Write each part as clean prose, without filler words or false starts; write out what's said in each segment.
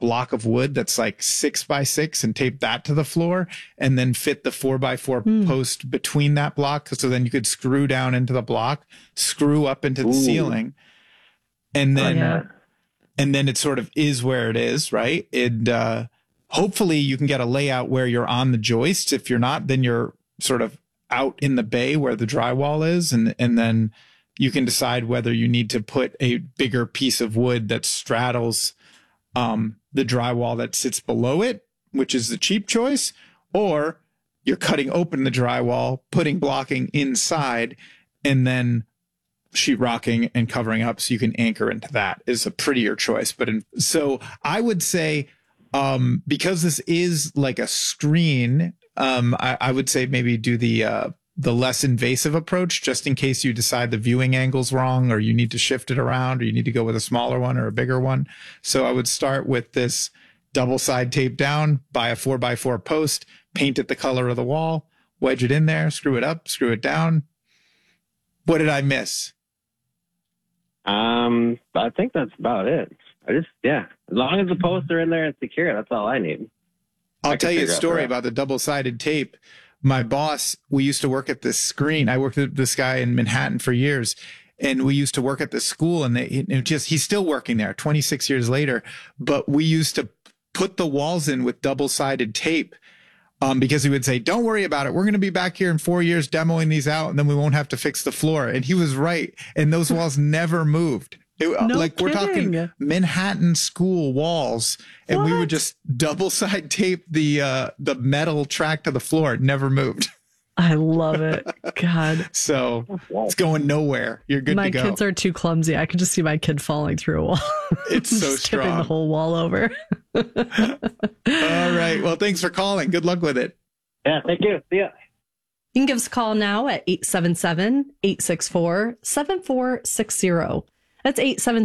block of wood that's like 6x6 and tape that to the floor, and then fit the 4x4 post between that block. So then you could screw down into the block, screw up into the ceiling, and then it sort of is where it is, right? Hopefully you can get a layout where you're on the joists. If you're not, then you're sort of out in the bay where the drywall is, and then you can decide whether you need to put a bigger piece of wood that straddles the drywall that sits below it, which is the cheap choice, or you're cutting open the drywall, putting blocking inside, and then sheetrocking and covering up so you can anchor into that is a prettier choice. So I would say, because this is like a screen, I would say maybe do the less invasive approach, just in case you decide the viewing angle's wrong, or you need to shift it around, or you need to go with a smaller one or a bigger one. So I would start with this double side tape down, buy a 4x4 post, paint it the color of the wall, wedge it in there, screw it up, screw it down. What did I miss? I think that's about it. As long as the posts are in there and secure, that's all I need. I'll tell you a story about the double-sided tape. My boss, we used to work at this screen. I worked with this guy in Manhattan for years, and we used to work at this school, and he's still working there 26 years later. But we used to put the walls in with double-sided tape, because he would say, don't worry about it. We're going to be back here in 4 years demoing these out, and then we won't have to fix the floor. And he was right. And those walls never moved. We're talking Manhattan school walls, and we would just double side tape the metal track to the floor. It never moved. I love it. God. So it's going nowhere. You're good to go. My kids are too clumsy. I can just see my kid falling through a wall. It's so strong. Tipping the whole wall over. All right. Well, thanks for calling. Good luck with it. Yeah, thank you. See ya. You can give us a call now at 877-864-7460. That's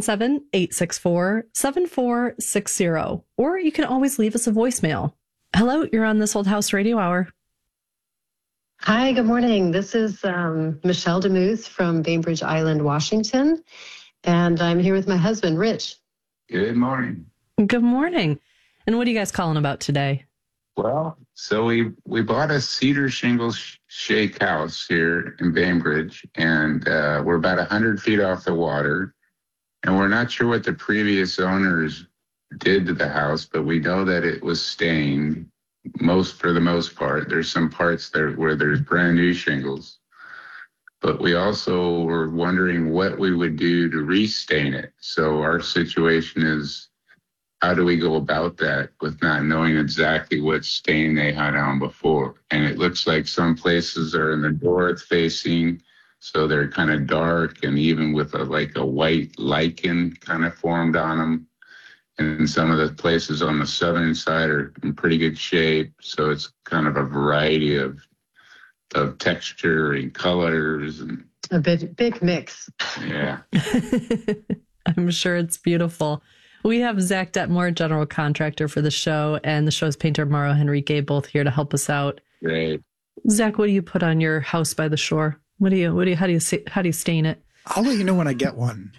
877-864-7460. Or you can always leave us a voicemail. Hello, you're on This Old House Radio Hour. Hi, good morning. This is Michelle DeMuth from Bainbridge Island, Washington. And I'm here with my husband, Rich. Good morning. Good morning. And what are you guys calling about today? Well, so we bought a cedar shingles shake house here in Bainbridge, and we're about 100 feet off the water. And we're not sure what the previous owners did to the house, but we know that it was stained for the most part. There's some parts there where there's brand new shingles. But we also were wondering what we would do to restain it. So our situation is, how do we go about that with not knowing exactly what stain they had on before? And it looks like some places are in the north facing, so they're kind of dark, and even with a white lichen kind of formed on them. And some of the places on the southern side are in pretty good shape. So it's kind of a variety of texture and colors. And a big mix. Yeah. I'm sure it's beautiful. We have Zach Detmore, general contractor for the show, and the show's painter, Mauro Henrique, both here to help us out. Great. Zach, what do you put on your house by the shore? How do you stain it? I'll let you know when I get one.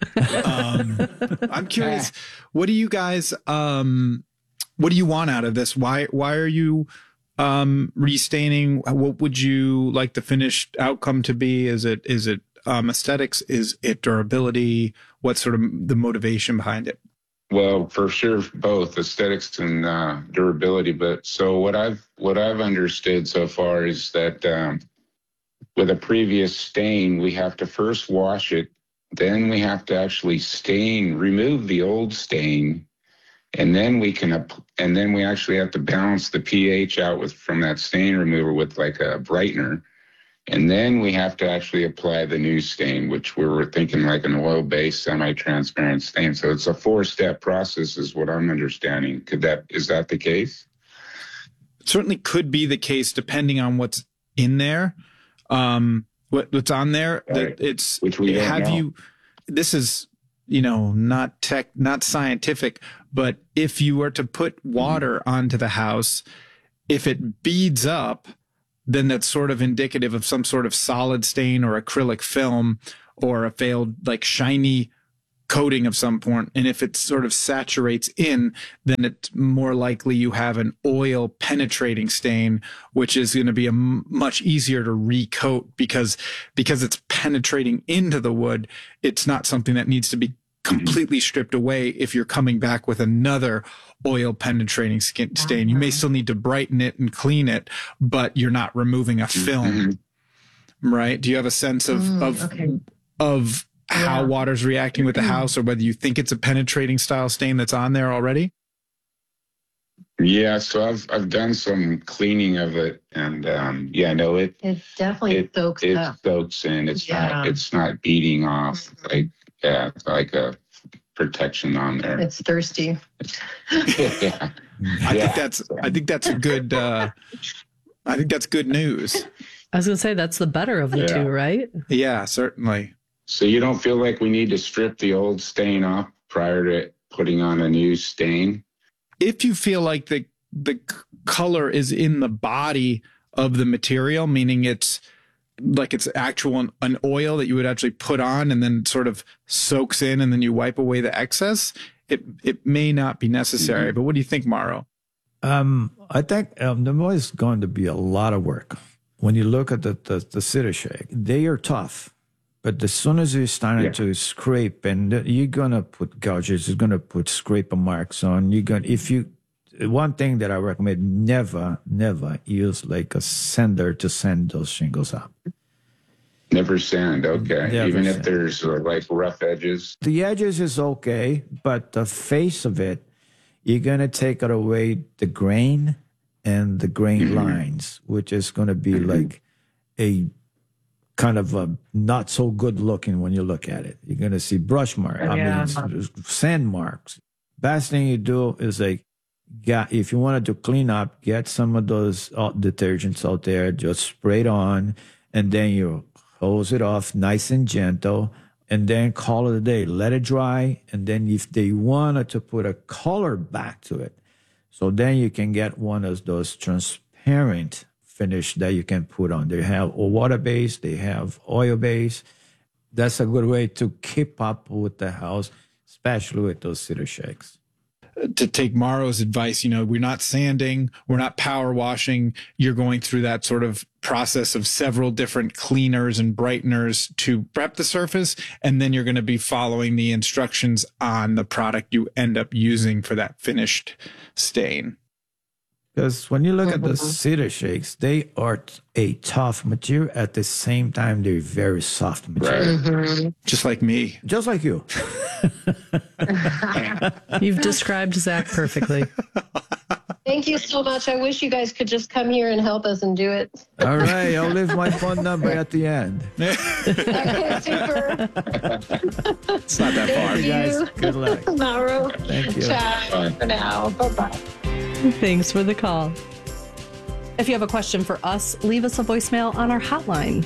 I'm curious. What do you guys, what do you want out of this? Why are you, restaining? What would you like the finished outcome to be? Is it, aesthetics? Is it durability? What's sort of the motivation behind it? Well, for sure, both aesthetics and durability. But so what I've understood so far is that with a previous stain, we have to first wash it, then we have to actually remove the old stain, and then we actually have to balance the pH out from that stain remover with like a brightener. And then we have to actually apply the new stain, which we were thinking like an oil-based semi-transparent stain. So it's a 4-step process is what I'm understanding. Is that the case? It certainly could be the case depending on what's in there. What's on there. Right. Which we don't know. This is, not scientific, but if you were to put water onto the house, if it beads up, then that's sort of indicative of some sort of solid stain or acrylic film or a failed, like, shiny coating of some point. And if it sort of saturates in, then it's more likely you have an oil penetrating stain, which is going to be much easier to recoat because it's penetrating into the wood. It's not something that needs to be completely stripped away if you're coming back with another oil penetrating stain. You may still need to brighten it and clean it, but you're not removing a film, right? Do you have a sense of how water's reacting with the house, or whether you think it's a penetrating style stain that's on there already? Yeah, so I've done some cleaning of it, and I know it definitely soaks up. It soaks in. It's not beating off like a protection on there. It's thirsty. Yeah. I think that's a good. I think that's good news. I was going to say that's the better of the two, right? Yeah, certainly. So you don't feel like we need to strip the old stain off prior to putting on a new stain? If you feel like the color is in the body of the material, meaning it's like it's actual an oil that you would actually put on and then sort of soaks in and then you wipe away the excess, it may not be necessary. But what do you think, Mauro? I think there is going to be a lot of work. When you look at the cedar shake, they are tough. But as soon as you start to scrape, and you're gonna put gouges, you're gonna put scraper marks on. One thing that I recommend: never use like a sander to sand those shingles up. Never sand, okay. Even if there's like rough edges. The edges is okay, but the face of it, you're gonna take it away the grain and the grain lines, which is gonna be like a kind of a not so good looking when you look at it. You're going to see brush marks, sand marks. Best thing you do is if you want to do clean up, get some of those detergents out there, just spray it on, and then you hose it off nice and gentle, and then call it a day. Let it dry, and then if they wanted to put a color back to it, so then you can get one of those transparent finish that you can put on. They have a water base, they have oil base. That's a good way to keep up with the house, especially with those cedar shakes. To take Mauro's advice, we're not sanding, we're not power washing. You're going through that sort of process of several different cleaners and brighteners to prep the surface, and then you're going to be following the instructions on the product you end up using for that finished stain. Because when you look at the cedar shakes, they are a tough material. At the same time, they're very soft material. Just like me. Just like you. You've described Zach perfectly. Thank you so much. I wish you guys could just come here and help us and do it. All right. I'll leave my phone number at the end. Okay, super. It's not that far. Thank you, guys. Good luck. Mauro. Thank you. Ciao for now. Bye-bye. Thanks for the call. If you have a question for us, leave us a voicemail on our hotline,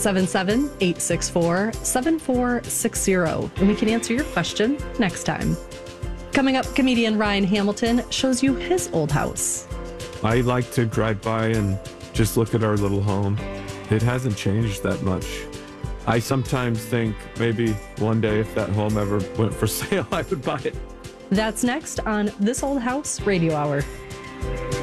877-864-7460, and we can answer your question next time. Coming up, comedian Ryan Hamilton shows you his old house. I like to drive by and just look at our little home. It hasn't changed that much. I sometimes think maybe one day if that home ever went for sale, I would buy it. That's next on This Old House Radio Hour.